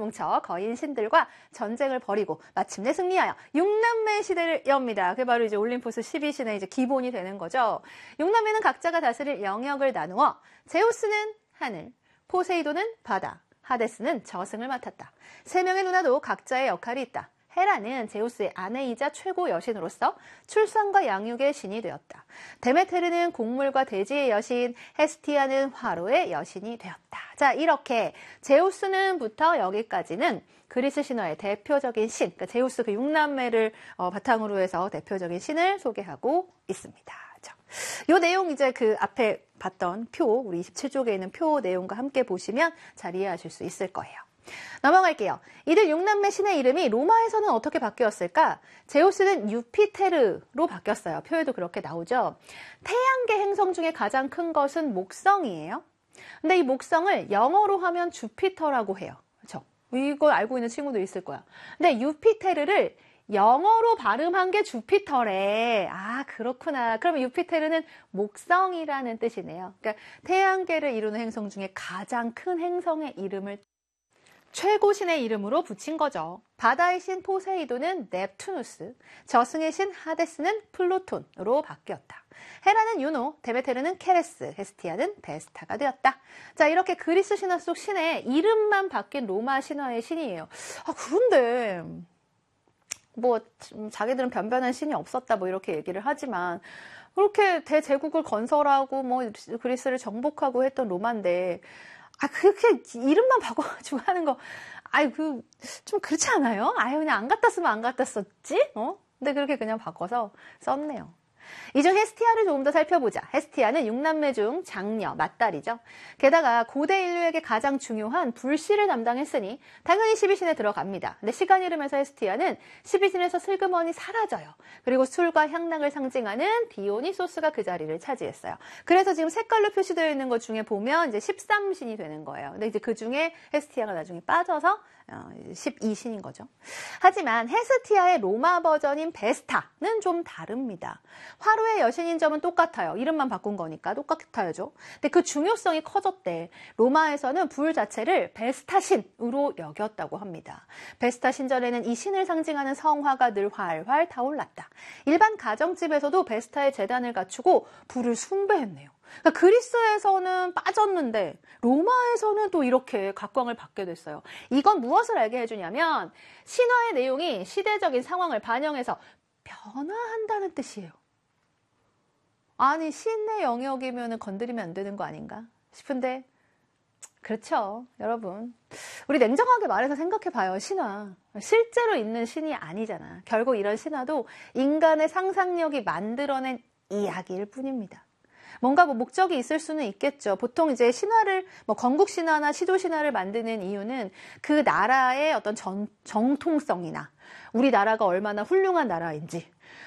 뭉쳐 거인 신들과 전쟁을 벌이고 마침내 승리하여 6남매 시대를 엽니다. 그게 바로 이제 올림포스 12신의 이제 기본이 되는 거죠. 6남매는 각자가 다스릴 영역을 나누어 제우스는 하늘, 포세이돈은 바다, 하데스는 저승을 맡았다. 세 명의 누나도 각자의 역할이 있다. 헤라는 제우스의 아내이자 최고 여신으로서 출산과 양육의 신이 되었다. 데메테르는 곡물과 대지의 여신, 헤스티아는 화로의 여신이 되었다. 자, 이렇게 제우스는부터 여기까지는 그리스 신화의 대표적인 신, 그러니까 제우스 그 6남매를 바탕으로 해서 대표적인 신을 소개하고 있습니다. 자, 요 내용 이제 그 앞에 봤던 표, 우리 27쪽에 있는 표 내용과 함께 보시면 잘 이해하실 수 있을 거예요. 넘어갈게요. 이들 6남매 신의 이름이 로마에서는 어떻게 바뀌었을까? 제우스는 유피테르로 바뀌었어요. 표에도 그렇게 나오죠. 태양계 행성 중에 가장 큰 것은 목성이에요. 근데 이 목성을 영어로 하면 주피터라고 해요. 그렇죠? 이걸 알고 있는 친구도 있을 거야. 근데 유피테르를 영어로 발음한 게 주피터래. 아, 그렇구나. 그러면 유피테르는 목성이라는 뜻이네요. 그러니까 태양계를 이루는 행성 중에 가장 큰 행성의 이름을 최고신의 이름으로 붙인 거죠. 바다의 신 포세이돈은 넵투누스, 저승의 신 하데스는 플루톤으로 바뀌었다. 헤라는 유노, 데메테르는 케레스, 헤스티아는 베스타가 되었다. 자, 이렇게 그리스 신화 속 신의 이름만 바뀐 로마 신화의 신이에요. 아, 그런데 뭐 자기들은 변변한 신이 없었다 뭐 이렇게 얘기를 하지만 그렇게 대제국을 건설하고 뭐 그리스를 정복하고 했던 로마인데 아, 그렇게 이름만 바꿔가지고 하는 거, 아유, 좀 그렇지 않아요? 아유, 그냥 안 갖다 쓰면 안 갖다 썼지? 근데 그렇게 그냥 바꿔서 썼네요. 이 중 헤스티아를 조금 더 살펴보자. 헤스티아는 6남매 중 장녀, 맏딸이죠. 게다가 고대 인류에게 가장 중요한 불씨를 담당했으니 당연히 12신에 들어갑니다. 근데 시간이 흐르면서 헤스티아는 12신에서 슬그머니 사라져요. 그리고 술과 향락을 상징하는 디오니소스가 그 자리를 차지했어요. 그래서 지금 색깔로 표시되어 있는 것 중에 보면 이제 13신이 되는 거예요. 근데 이제 그 중에 헤스티아가 나중에 빠져서 12신인 거죠. 하지만 헤스티아의 로마 버전인 베스타는 좀 다릅니다. 화로의 여신인 점은 똑같아요. 이름만 바꾼 거니까 똑같아야죠. 근데 그 중요성이 커졌대. 로마에서는 불 자체를 베스타 신으로 여겼다고 합니다. 베스타 신전에는 이 신을 상징하는 성화가 늘 활활 타올랐다. 일반 가정집에서도 베스타의 제단을 갖추고 불을 숭배했네요. 그러니까 그리스에서는 빠졌는데 로마에서는 또 이렇게 각광을 받게 됐어요. 이건 무엇을 알게 해주냐면 신화의 내용이 시대적인 상황을 반영해서 변화한다는 뜻이에요. 아니 신의 영역이면 건드리면 안 되는 거 아닌가 싶은데 그렇죠. 여러분 우리 냉정하게 말해서 생각해봐요. 신화 실제로 있는 신이 아니잖아. 결국 이런 신화도 인간의 상상력이 만들어낸 이야기일 뿐입니다. 뭔가 뭐 목적이 있을 수는 있겠죠. 보통 이제 신화를 뭐 건국 신화나 시조 신화를 만드는 이유는 그 나라의 어떤 정통성이나 우리나라가 얼마나 훌륭한 나라인지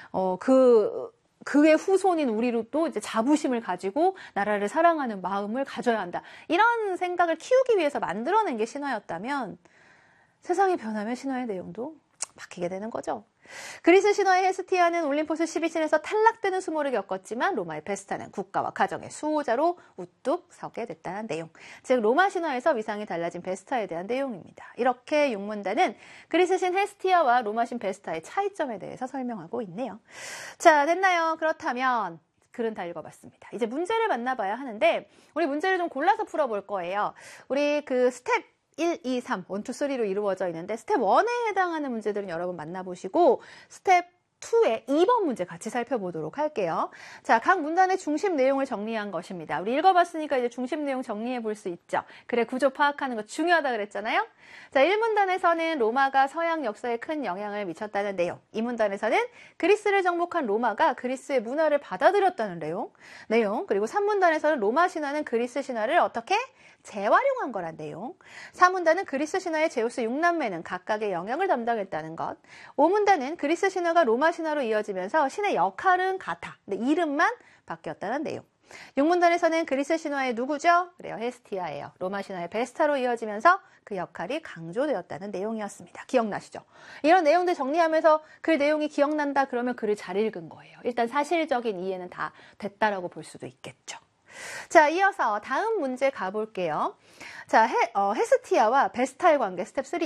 그의 후손인 우리로도 이제 자부심을 가지고 나라를 사랑하는 마음을 가져야 한다. 이런 생각을 키우기 위해서 만들어낸 게 신화였다면 세상이 변하면 신화의 내용도 바뀌게 되는 거죠. 그리스 신화의 헤스티아는 올림포스 12신에서 탈락되는 수모를 겪었지만 로마의 베스타는 국가와 가정의 수호자로 우뚝 서게 됐다는 내용. 즉 로마 신화에서 위상이 달라진 베스타에 대한 내용입니다. 이렇게 육문단은 그리스 신 헤스티아와 로마 신 베스타의 차이점에 대해서 설명하고 있네요. 자, 됐나요? 그렇다면 글은 다 읽어봤습니다. 이제 문제를 만나봐야 하는데 우리 문제를 좀 골라서 풀어볼 거예요. 우리 그 스텝 1, 2, 3, 1, 2, 3로 이루어져 있는데 스텝 1에 해당하는 문제들은 여러분 만나보시고 스텝 2의 2번 문제 같이 살펴보도록 할게요. 자, 각 문단의 중심 내용을 정리한 것입니다. 우리 읽어봤으니까 이제 중심 내용 정리해 볼 수 있죠. 그래, 구조 파악하는 거 중요하다 그랬잖아요. 자, 1문단에서는 로마가 서양 역사에 큰 영향을 미쳤다는 내용. 2문단에서는 그리스를 정복한 로마가 그리스의 문화를 받아들였다는 내용. 그리고 3문단에서는 로마 신화는 그리스 신화를 어떻게 재활용한 거란 내용. 4문단은 그리스 신화의 제우스 6남매는 각각의 영역을 담당했다는 것. 5문단은 그리스 신화가 로마 신화로 이어지면서 신의 역할은 같아. 근데 이름만 바뀌었다는 내용. 6문단에서는 그리스 신화의 누구죠? 그래요, 헤스티아예요. 로마 신화의 베스타로 이어지면서 그 역할이 강조되었다는 내용이었습니다. 기억나시죠? 이런 내용들 정리하면서 그 내용이 기억난다 그러면 글을 잘 읽은 거예요. 일단 사실적인 이해는 다 됐다라고 볼 수도 있겠죠. 자, 이어서 다음 문제 가볼게요. 자, 헤스티아와 베스타의 관계 스텝 3.